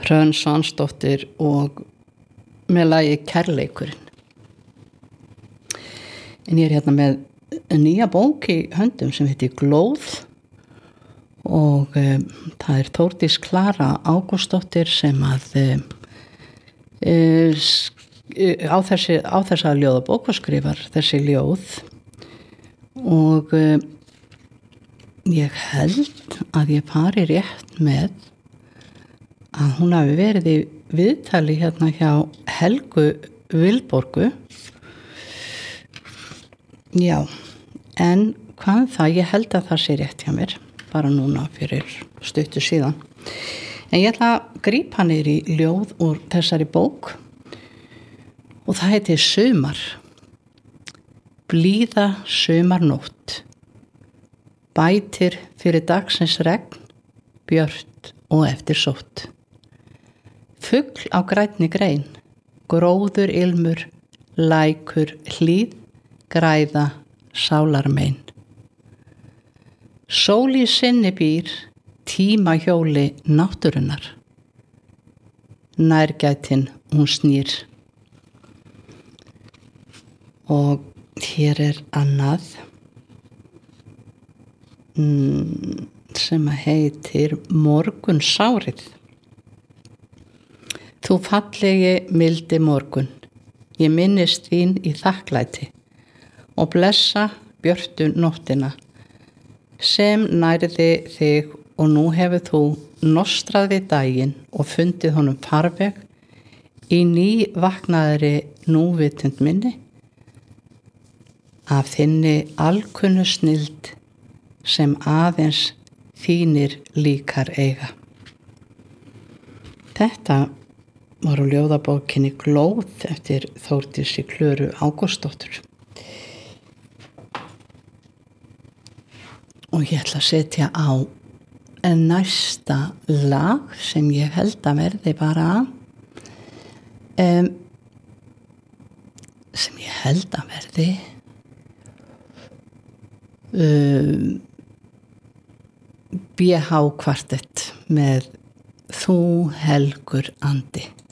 Hrönn Svansdóttir og með lagið Kærleikurinn. En ég hérna með nýja bók í höndum sem heitir Glóð og það er Þórdís Klara Ágústsdóttir sem að á þessa ljóðabók og skrifar þessi ljóð og ég held að ég fari rétt með að hún hafi verið í viðtali hérna hjá Helgu Vilborgu. Já, en hvað það, ég held að það sé rétt hjá mér, bara núna fyrir stuttu síðan. En ég ætla að grípa niður í ljóð úr þessari bók og það heitir Sumar. Blíða sumarnótt, bætir fyrir dagsins regn, björt og eftirsótt. Fugl á grænni grein, gróður ilmur, lækur hlýð, græða sálarmein. Sól í sinni býr, tímahjóli náttúrunnar. Nærgætin hún snýr. Og hér er annað sem heitir Morgunsárið. Þú fallegi mildi morgun, ég minnist þín í þakklæti og blessa björtu nóttina sem nærði þig og nú hefur þú nostrað við daginn og fundið honum farveg í ný vaknaðri núvitund minni af þinni alkunnu snilld sem aðeins þínir líkar eiga. Þetta var á ljóðabókinni Glóð eftir Þórdísi Klöru Ágústsdóttur. Og ég ætla að setja á næsta lag sem ég held að verði bara sem ég held að verði BH kvartett með Þú helgur andi.